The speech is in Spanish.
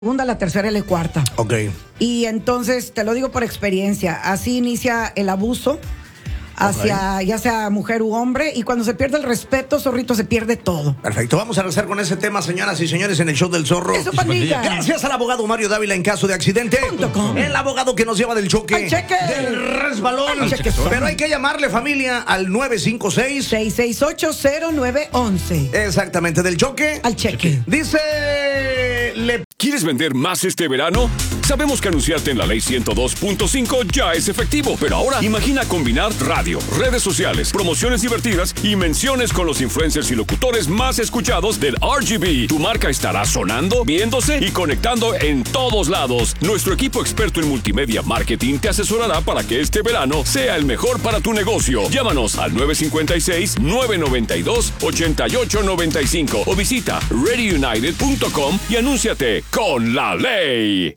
segunda, la tercera y la cuarta. Ok. Y entonces, te lo digo por experiencia, así inicia el abuso hacia ya sea mujer u hombre, y cuando se pierde el respeto, zorrito, se pierde todo. Perfecto, vamos a regresar con ese tema, señoras y señores, en el show del zorro. Eso, pandilla. Gracias al abogado Mario Dávila en caso de accidente. .com. El abogado que nos lleva del choque. ¡Al cheque! Del resbalón. ¡Al cheque! Pero hay que llamarle, familia, al 956. 668-0911. Exactamente, del choque. Al cheque. Dice... ¿Quieres vender más este verano? Sabemos que anunciarte en la ley 102.5 ya es efectivo, pero ahora imagina combinar radio, redes sociales, promociones divertidas y menciones con los influencers y locutores más escuchados del RGB. Tu marca estará sonando, viéndose y conectando en todos lados. Nuestro equipo experto en multimedia marketing te asesorará para que este verano sea el mejor para tu negocio. Llámanos al 956-992-8895 o visita readyunited.com y anúnciate con la ley.